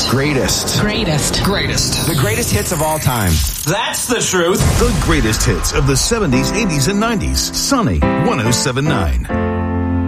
Greatest. The greatest hits of all time. That's the truth. The greatest hits of the 70s, 80s, and 90s. Sunny 107.9.